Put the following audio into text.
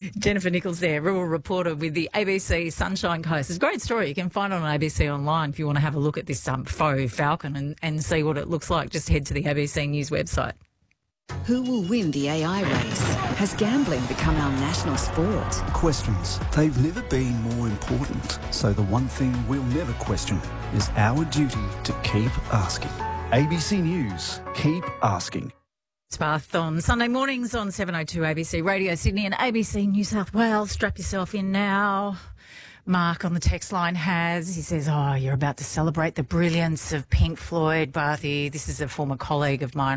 Jennifer Nichols there, rural reporter with the ABC Sunshine Coast. It's a great story. You can find it on ABC Online if you want to have a look at this faux falcon and see what it looks like. Just head to the ABC News website. Who will win the AI race? Has gambling become our national sport? Questions. They've never been more important. So the one thing we'll never question is our duty to keep asking. ABC News. Keep asking. Bath on Sunday mornings on 702 ABC Radio Sydney and ABC New South Wales. Strap yourself in now. Mark on the text line he says, you're about to celebrate the brilliance of Pink Floyd, Barthy. This is a former colleague of mine.